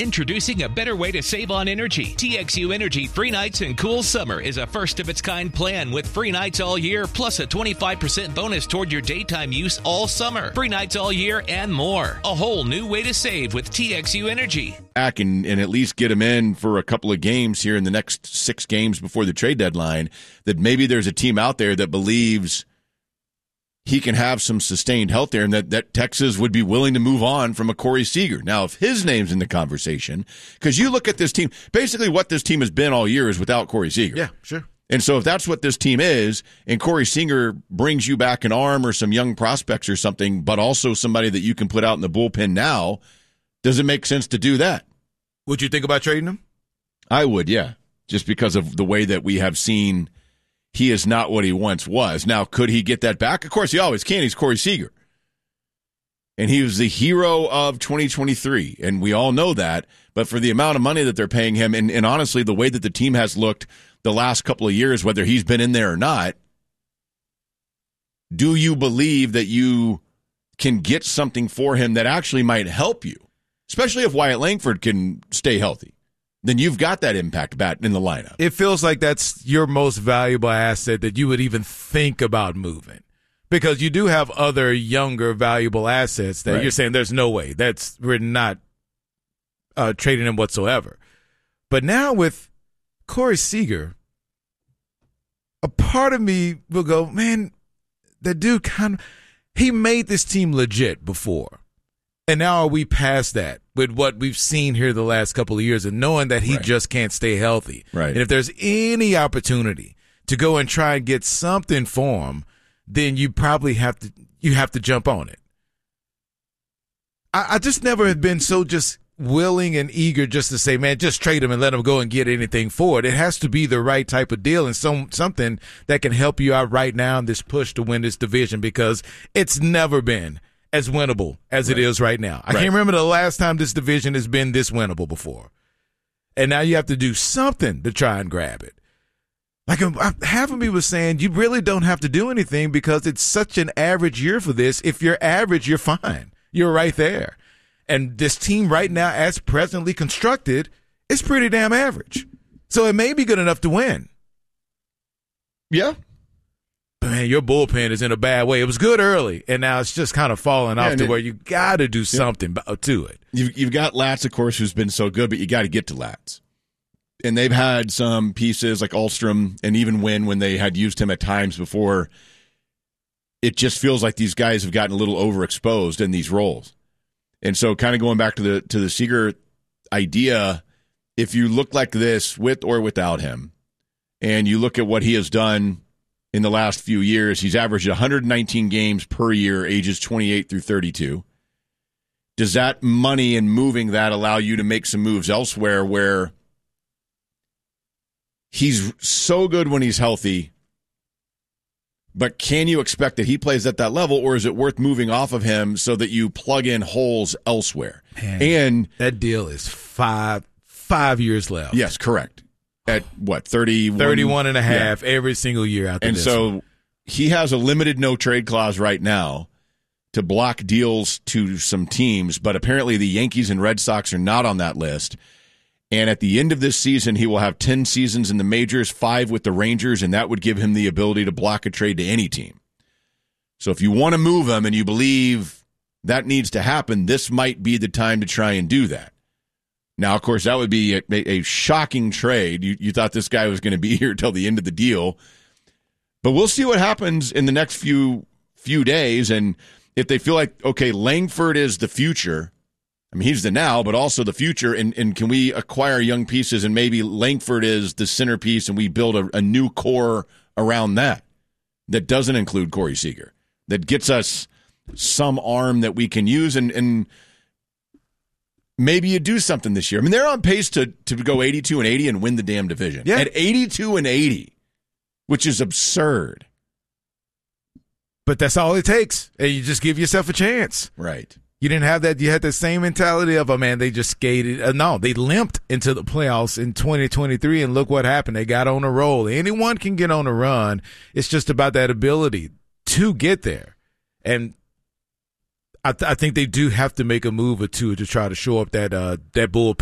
Introducing a better way to save on energy. TXU Energy Free Nights and Cool Summer is a first-of-its-kind plan with free nights all year, plus a 25% bonus toward your daytime use all summer. Free nights all year and more. A whole new way to save with TXU Energy. Back and at least get him in for a couple of games here in the next 6 games before the trade deadline, that maybe there's a team out there that believes he can have some sustained health there, and that Texas would be willing to move on from a Corey Seager. Now, if his name's in the conversation, because you look at this team, basically what this team has been all year is without Corey Seager. Yeah, sure. And so if that's what this team is, and Corey Seager brings you back an arm or some young prospects or something, but also somebody that you can put out in the bullpen now, does it make sense to do that? Would you think about trading him? I would, yeah, just because of the way that we have seen he is not what he once was. Now, could he get that back? Of course, he always can. He's Corey Seager. And he was the hero of 2023, and we all know that. But for the amount of money that they're paying him, and honestly, the way that the team has looked the last couple of years, whether he's been in there or not, do you believe that you can get something for him that actually might help you? Especially if Wyatt Langford can stay healthy. Then you've got that impact bat in the lineup. It feels like that's your most valuable asset that you would even think about moving, because you do have other younger valuable assets that You're saying there's no way we're not trading him whatsoever. But now with Corey Seager, a part of me will go, man, that dude he made this team legit before. And now are we past that with what we've seen here the last couple of years and knowing that he just can't stay healthy? Right. And if there's any opportunity to go and try and get something for him, then you probably have to jump on it. I just never have been so just willing and eager just to say, man, just trade him and let him go and get anything for it. It has to be the right type of deal and something that can help you out right now in this push to win this division, because it's never been as winnable as it is right now. I can't remember the last time this division has been this winnable before. And now you have to do something to try and grab it. Like half of me was saying, you really don't have to do anything because it's such an average year for this. If you're average, you're fine. You're right there. And this team right now, as presently constructed, is pretty damn average. So it may be good enough to win. Yeah. Man, your bullpen is in a bad way. It was good early, and now it's just kind of falling off to where you got to do something to it. You've got Latz, of course, who's been so good, but you got to get to Latz. And they've had some pieces like Alstrom and even when they had used him at times before, it just feels like these guys have gotten a little overexposed in these roles. And so kind of going back to the Seager idea, if you look like this with or without him, and you look at what he has done in the last few years, he's averaged 119 games per year, ages 28 through 32. Does that money and moving that allow you to make some moves elsewhere where he's so good when he's healthy, but can you expect that he plays at that level, or is it worth moving off of him so that you plug in holes elsewhere? Man, and that deal is five years left. Yes, correct. At what, 31 and a half every single year out there. And so he has a limited no trade clause right now to block deals to some teams, but apparently the Yankees and Red Sox are not on that list. And at the end of this season, he will have 10 seasons in the majors, 5 with the Rangers, and that would give him the ability to block a trade to any team. So if you want to move him and you believe that needs to happen, this might be the time to try and do that. Now, of course, that would be a shocking trade. You thought this guy was going to be here till the end of the deal. But we'll see what happens in the next few days. And if they feel like, okay, Langford is the future, I mean, he's the now, but also the future, and can we acquire young pieces, and maybe Langford is the centerpiece, and we build a new core around that doesn't include Corey Seager, that gets us some arm that we can use, and maybe you do something this year. I mean, they're on pace to go 82-80 and win the damn division. Yeah. At 82-80, which is absurd. But that's all it takes. And you just give yourself a chance. Right. You didn't have that. You had the same mentality of, oh, man, they just skated. No, they limped into the playoffs in 2023, and look what happened. They got on a roll. Anyone can get on a run. It's just about that ability to get there. And I think they do have to make a move or two to try to shore up that bullpen.